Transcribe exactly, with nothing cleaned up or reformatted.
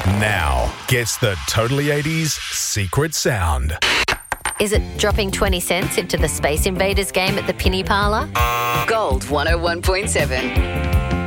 Now gets the Totally eighties secret sound. Is it dropping twenty cents into the Space Invaders game at the Penny Parlour? Gold one oh one point seven.